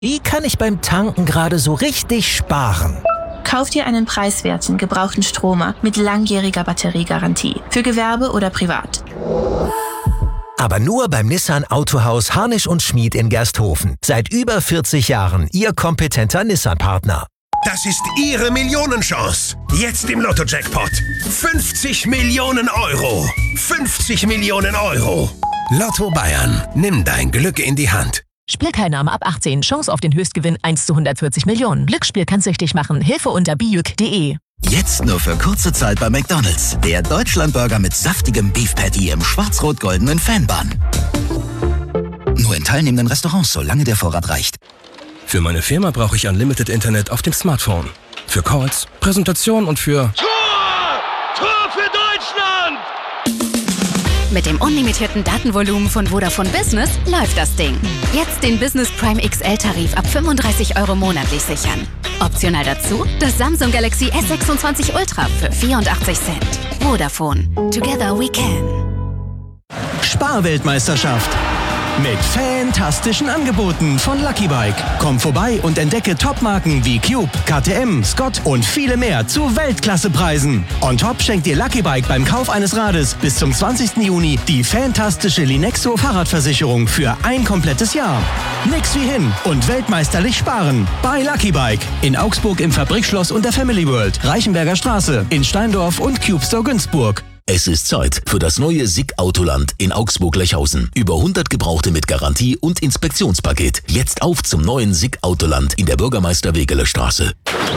Wie kann ich beim Tanken gerade so richtig sparen? Kauf dir einen preiswerten, gebrauchten Stromer mit langjähriger Batteriegarantie. Für Gewerbe oder privat. Aber nur beim Nissan Autohaus Harnisch und Schmid in Gersthofen. Seit über 40 Jahren Ihr kompetenter Nissan-Partner. Das ist Ihre Millionenchance. Jetzt im Lotto-Jackpot. 50 Millionen Euro. 50 Millionen Euro. Lotto Bayern. Nimm dein Glück in die Hand. Spielteilnahme ab 18. Chance auf den Höchstgewinn 1 zu 140 Millionen. Glücksspiel kann süchtig machen. Hilfe unter bijuk.de. Jetzt nur für kurze Zeit bei McDonald's. Der Deutschlandburger mit saftigem Beef Patty im schwarz-rot-goldenen Fanbun. Nur in teilnehmenden Restaurants, solange der Vorrat reicht. Für meine Firma brauche ich Unlimited Internet auf dem Smartphone. Für Calls, Präsentationen und für... Tor für Deutschland! Mit dem unlimitierten Datenvolumen von Vodafone Business läuft das Ding. Jetzt den Business Prime XL-Tarif ab 35 € monatlich sichern. Optional dazu das Samsung Galaxy S26 Ultra für 84 Cent. Vodafone. Together we can. Sparweltmeisterschaft. Mit fantastischen Angeboten von Lucky Bike. Komm vorbei und entdecke Topmarken wie Cube, KTM, Scott und viele mehr zu Weltklassepreisen. On top schenkt dir Lucky Bike beim Kauf eines Rades bis zum 20. Juni die fantastische Linexo Fahrradversicherung für ein komplettes Jahr. Nix wie hin und weltmeisterlich sparen. Bei Lucky Bike. In Augsburg im Fabrikschloss und der Family World. Reichenberger Straße. In Steindorf und Cube Store Günzburg. Es ist Zeit für das neue SICK Autoland in Augsburg-Lechhausen. Über 100 Gebrauchte mit Garantie und Inspektionspaket. Jetzt auf zum neuen SICK Autoland in der Bürgermeister-Wegeler Straße.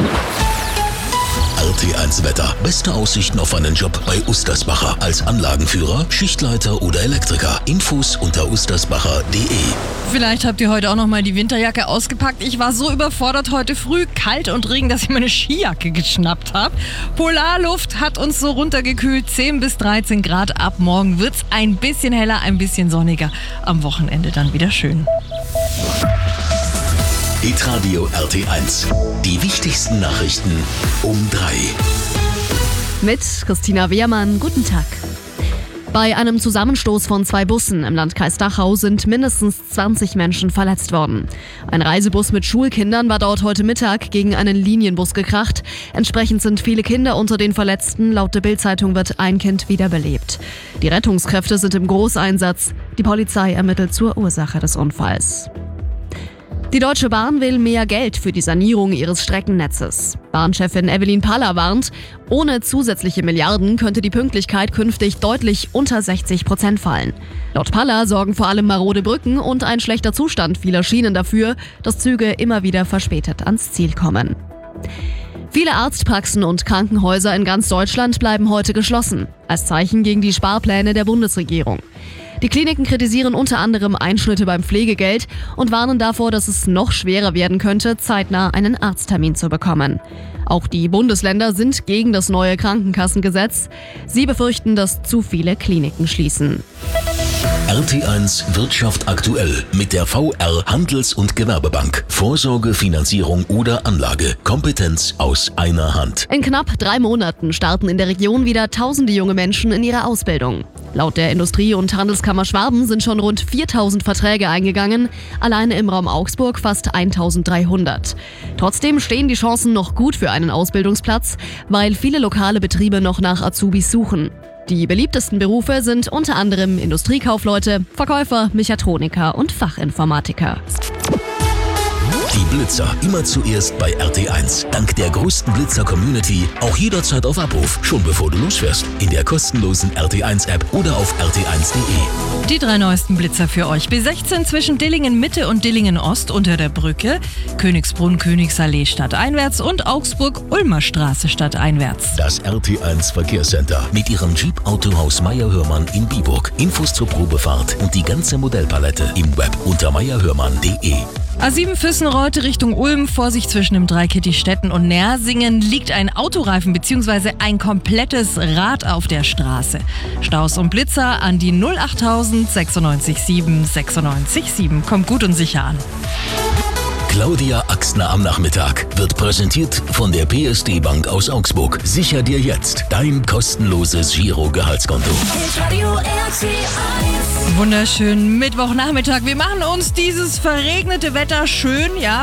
RT1 Wetter. Beste Aussichten auf einen Job bei Ustersbacher. Als Anlagenführer, Schichtleiter oder Elektriker. Infos unter ustersbacher.de. Vielleicht habt ihr heute auch noch mal die Winterjacke ausgepackt. Ich war so überfordert heute früh, kalt und Regen, dass ich meine Skijacke geschnappt habe. Polarluft hat uns so runtergekühlt, 10 bis 13 Grad. Ab morgen wird's ein bisschen heller, ein bisschen sonniger. Am Wochenende dann wieder schön. Hitradio RT1. Die wichtigsten Nachrichten um 3. Mit Christina Wehrmann, guten Tag. Bei einem Zusammenstoß von 2 Bussen im Landkreis Dachau sind mindestens 20 Menschen verletzt worden. Ein Reisebus mit Schulkindern war dort heute Mittag gegen einen Linienbus gekracht. Entsprechend sind viele Kinder unter den Verletzten. Laut der Bild-Zeitung wird ein Kind wiederbelebt. Die Rettungskräfte sind im Großeinsatz. Die Polizei ermittelt zur Ursache des Unfalls. Die Deutsche Bahn will mehr Geld für die Sanierung ihres Streckennetzes. Bahnchefin Evelyn Paller warnt, ohne zusätzliche Milliarden könnte die Pünktlichkeit künftig deutlich unter 60% fallen. Laut Paller sorgen vor allem marode Brücken und ein schlechter Zustand vieler Schienen dafür, dass Züge immer wieder verspätet ans Ziel kommen. Viele Arztpraxen und Krankenhäuser in ganz Deutschland bleiben heute geschlossen, als Zeichen gegen die Sparpläne der Bundesregierung. Die Kliniken kritisieren unter anderem Einschnitte beim Pflegegeld und warnen davor, dass es noch schwerer werden könnte, zeitnah einen Arzttermin zu bekommen. Auch die Bundesländer sind gegen das neue Krankenkassengesetz. Sie befürchten, dass zu viele Kliniken schließen. RT1 Wirtschaft aktuell mit der VR Handels- und Gewerbebank. Vorsorge, Finanzierung oder Anlage. Kompetenz aus einer Hand. In knapp 3 Monaten starten in der Region wieder tausende junge Menschen in ihre Ausbildung. Laut der Industrie- und Handelskammer Schwaben sind schon rund 4.000 Verträge eingegangen, alleine im Raum Augsburg fast 1.300. Trotzdem stehen die Chancen noch gut für einen Ausbildungsplatz, weil viele lokale Betriebe noch nach Azubis suchen. Die beliebtesten Berufe sind unter anderem Industriekaufleute, Verkäufer, Mechatroniker und Fachinformatiker. Die Blitzer immer zuerst bei RT1. Dank der größten Blitzer-Community auch jederzeit auf Abruf, schon bevor du losfährst. In der kostenlosen RT1-App oder auf rt1.de. Die 3 neuesten Blitzer für euch. B16 zwischen Dillingen Mitte und Dillingen Ost unter der Brücke, Königsbrunn, Königsallee stadteinwärts und Augsburg-Ulmer Straße stadteinwärts. Das RT1 Verkehrscenter mit ihrem Jeep Autohaus Meyer-Hörmann in Biburg. Infos zur Probefahrt und die ganze Modellpalette im Web unter meyerhörmann.de. A7 Füssen-Reute Richtung Ulm, Vorsicht zwischen dem Dreikitty-Stetten und Nersingen liegt ein Autoreifen bzw. ein komplettes Rad auf der Straße. Staus und Blitzer an die 08000 96 7 96 7. Kommt gut und sicher an. Claudia Axtner am Nachmittag wird präsentiert von der PSD Bank aus Augsburg. Sicher dir jetzt dein kostenloses Giro-Gehaltskonto. Wunderschönen Mittwochnachmittag. Wir machen uns dieses verregnete Wetter schön, ja.